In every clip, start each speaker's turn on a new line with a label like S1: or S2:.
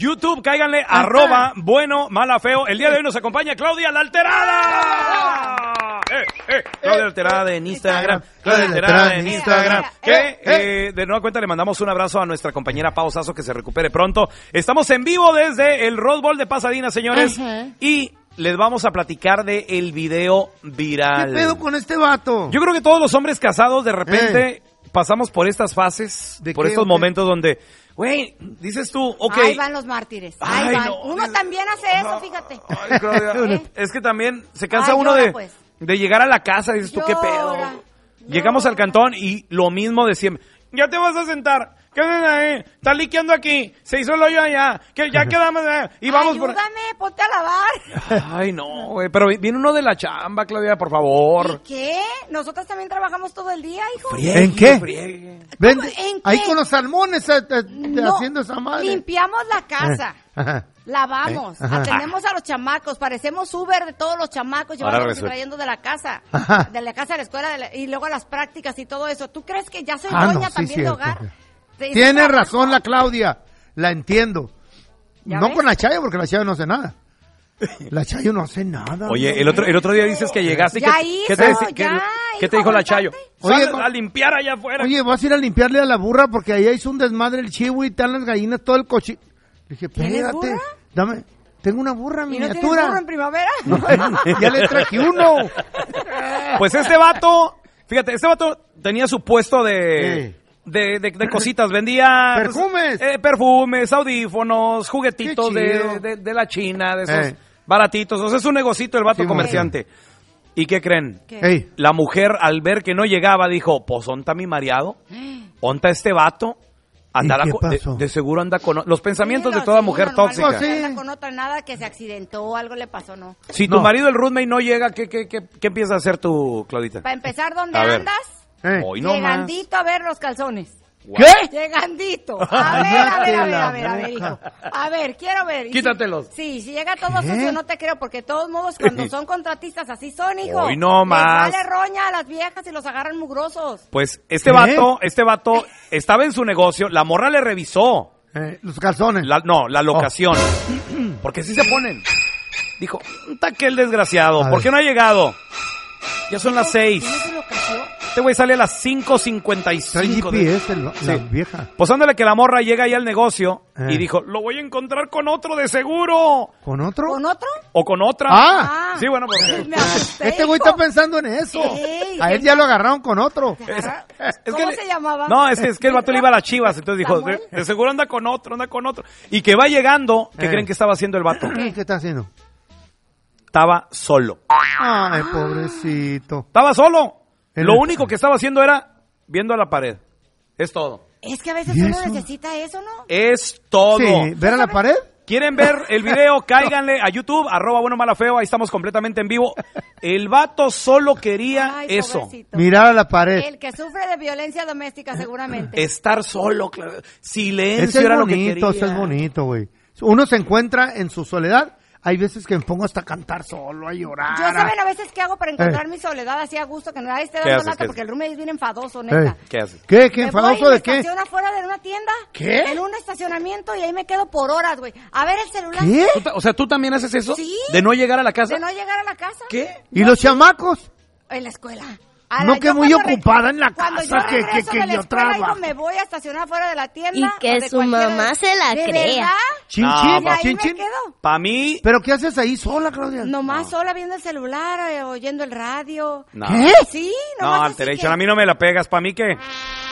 S1: YouTube, cáiganle, @bueno, mala, feo. El día de hoy nos acompaña Claudia la Alterada. Claudia la Alterada en Instagram. Claudia la Alterada en Instagram. Que de nueva cuenta le mandamos un abrazo a nuestra compañera Pau Sasso, que se recupere pronto. Estamos en vivo desde el Rose Bowl de Pasadena, señores. Y les vamos a platicar de el video viral.
S2: ¿Qué pedo con este vato?
S1: Yo creo que todos los hombres casados de repente pasamos por estas fases, por estos momentos donde, güey, dices tú, ok.
S3: Ahí van los mártires, ahí
S1: Ay,
S3: van.
S1: no,
S3: Uno también hace eso, fíjate.
S1: Ay, Claudia, es que también se cansa uno
S3: llora,
S1: de,
S3: pues.
S1: de llegar a la casa y dices tú, qué pedo. Llegamos al cantón y lo mismo de siempre. Ya te vas a sentar. ¿Qué haces ahí? Está liqueando aquí. Se hizo el hoyo allá. Que ya quedamos. Y vamos
S3: Ayúdame, ponte a lavar.
S1: Ay, no, güey. Pero viene uno de la chamba, Claudia, por favor.
S3: ¿Y qué? Nosotros también trabajamos todo el día, hijo.
S2: ¿En qué?
S3: ¿En qué?
S2: Ahí con los salmones haciendo esa madre.
S3: Limpiamos la casa. Lavamos, atendemos a los chamacos, parecemos Uber de todos los chamacos, llevándolos y trayendo de la casa a la escuela, y luego a las prácticas y todo eso. ¿Tú crees que ya soy doña también de hogar?
S2: Tiene razón la Claudia, la entiendo. No ves? Con la Chayo, porque la Chayo no hace nada. La Chayo no hace nada.
S1: Oye, el otro día dices que llegaste y ¿qué te dijo la Chayo? Oye, a limpiar allá afuera.
S2: Oye, vas a ir a limpiarle a la burra porque allá hizo un desmadre el chivo y están las gallinas, todo el coche. Le dije, espérate, dame, tengo una burra miniatura.
S3: ¿Y no tienes burro en primavera?
S2: Ya le traje uno.
S1: Pues este vato, fíjate, tenía su puesto de cositas, vendía
S2: perfumes,
S1: perfumes, audífonos, juguetitos de la China, de esos baratitos. O sea, es un negocito el vato comerciante. ¿Y qué creen?
S2: ¿Qué?
S1: La mujer, al ver que no llegaba, dijo, pues, ¿onta mi mareado? ¿Onta este vato? Andará de seguro anda con los pensamientos de toda mujer tóxica.
S3: No anda con otra, nada que se accidentó o algo le pasó, ¿no?
S1: Si tu marido, el roommate, no llega, ¿qué empiezas a hacer tú, Claudita?
S3: Para empezar, ¿dónde andas?
S1: Hoy no
S3: llegandito a ver los calzones.
S2: ¿Qué?
S3: Llegandito. A ver, hijo. A ver, quiero ver.
S1: Quítatelos.
S3: Sí, si llega todo sucio, no te creo, porque de todos modos, cuando son contratistas, así son, hijo.
S1: Hoy no más.
S3: Les vale roña a las viejas y los agarran mugrosos.
S1: Pues este vato estaba en su negocio, la morra le revisó.
S2: Los calzones.
S1: La locación. Porque sí se ponen. Dijo, aquel desgraciado, ¿por qué no ha llegado? Ya son las 6.
S3: ¿Tienes su locación?
S1: Este güey sale a las 5:55.
S2: GPS, la vieja.
S1: Pues ándale que la morra llega ahí al negocio y dijo, lo voy a encontrar con otro de seguro.
S2: ¿Con otro?
S3: ¿Con otro?
S1: O con otra. Sí, bueno, porque
S2: este güey está pensando en eso. A él ya lo agarraron con otro.
S3: ¿Cómo se llamaba?
S1: No, es que el vato le iba a las Chivas, entonces dijo, de seguro anda con otro. Y que va llegando, ¿qué creen que estaba haciendo el vato?
S2: ¿Qué está haciendo?
S1: Estaba solo.
S2: Ay, pobrecito.
S1: Estaba solo. Lo único que estaba haciendo era viendo a la pared. Es todo.
S3: Es que a veces uno necesita eso, ¿no?
S1: Es todo.
S2: Sí, ¿ver a la pared?
S1: ¿Quieren ver el video? Cáiganle a YouTube, @bueno, mala, feo. Ahí estamos completamente en vivo. El vato solo quería eso.
S3: Pobrecito.
S2: Mirar a la pared.
S3: El que sufre de violencia doméstica, seguramente.
S1: Estar solo, silencio era lo que quería.
S2: Eso es bonito, güey. Uno se encuentra en su soledad. Hay veces que me pongo hasta a cantar solo, a llorar.
S3: Yo, ¿saben a veces qué hago para encontrar mi soledad así a gusto? Que nadie esté dando lata, porque el roommate es bien enfadoso, neta.
S1: ¿Qué haces?
S2: ¿Qué enfadoso de qué?
S3: Me estaciono afuera de una tienda.
S2: ¿Qué?
S3: En un estacionamiento y ahí me quedo por horas, güey. A ver el celular.
S2: ¿Qué?
S1: O sea, ¿tú también haces eso?
S3: Sí.
S1: ¿De no llegar a la casa?
S3: De no llegar a la casa.
S1: ¿Qué?
S2: ¿Y los chamacos?
S3: En la escuela.
S2: No, que muy ocupada en la
S3: cuando
S2: casa,
S3: yo regreso
S2: que
S3: de la
S2: yo
S3: escuela,
S2: trabajo.
S3: hijo, me voy a estacionar fuera de la tienda.
S4: Y que su mamá se la
S3: ¿De
S4: crea.
S3: verdad?
S2: Chin,
S1: No,
S2: chin,
S3: Y ahí
S2: chin,
S3: me
S2: chin.
S3: quedo.
S1: Para mí...
S2: ¿Pero qué haces ahí sola, Claudia?
S3: Nomás sola viendo el celular, oyendo el radio.
S1: No.
S2: ¿Qué?
S3: Sí,
S1: No,
S3: nomás así
S1: Alteration,
S3: que-
S1: a mí no me la pegas. ¿Para mí qué?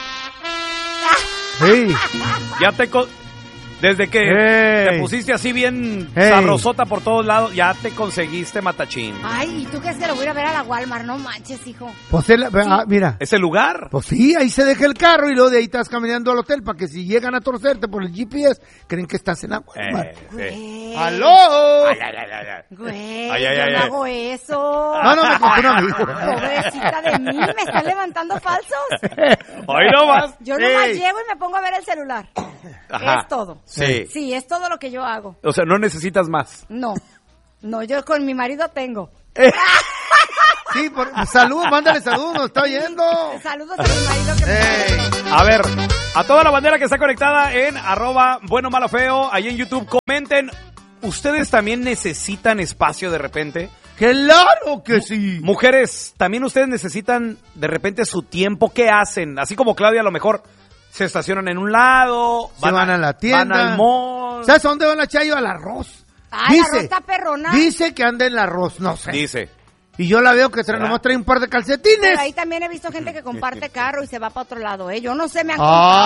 S2: Sí.
S1: Ya desde que te pusiste así bien sabrosota por todos lados, ya te conseguiste matachín.
S3: Ay, ¿y tú crees que lo voy a ir a ver a la Walmart? No manches, hijo.
S2: Pues mira.
S1: ¿Ese lugar?
S2: Pues sí, ahí se deja el carro y luego de ahí estás caminando al hotel para que si llegan a torcerte por el GPS, creen que estás en la Walmart.
S3: Güey.
S2: ¡Aló!
S3: Güey,
S1: Ay,
S3: yo no hago eso.
S2: No, me contó un amigo.
S3: Pobrecita de mí, me están levantando falsos.
S1: Hoy no más.
S3: Yo nomás llego y me pongo a ver el celular.
S1: Ajá.
S3: Es todo.
S1: Sí.
S3: Sí, es todo lo que yo hago.
S1: O sea, no necesitas más.
S3: No, yo con mi marido tengo.
S2: Sí, saludos, mándale saludos, nos está oyendo.
S3: Saludos a mi marido que me está oyendo.
S1: A ver, A toda la bandera que está conectada en @buenomalafeo, ahí en YouTube, comenten. ¿Ustedes también necesitan espacio de repente?
S2: ¡Claro que sí!
S1: Mujeres, ¿también ustedes necesitan de repente su tiempo? ¿Qué hacen? Así como Claudia, a lo mejor se estacionan en un lado,
S2: se van a la tienda,
S1: van al mall.
S2: ¿Sabes a dónde va la Chayo? Al arroz.
S3: Ay, la arroz está perrona.
S2: Dice que anda en el arroz, no sé.
S1: Dice.
S2: Y yo la veo que nomás trae un par de calcetines.
S3: Pero ahí también he visto gente que comparte carro y se va para otro lado, ¿eh? Yo no sé, me han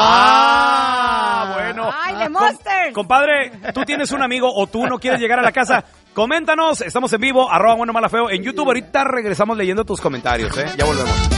S1: bueno.
S3: ¡Ay, de Monsters!
S1: Compadre, tú tienes un amigo o tú no quieres llegar a la casa, coméntanos, estamos en vivo, @buenomalafeo en YouTube. Ahorita regresamos leyendo tus comentarios, ¿eh? Ya volvemos.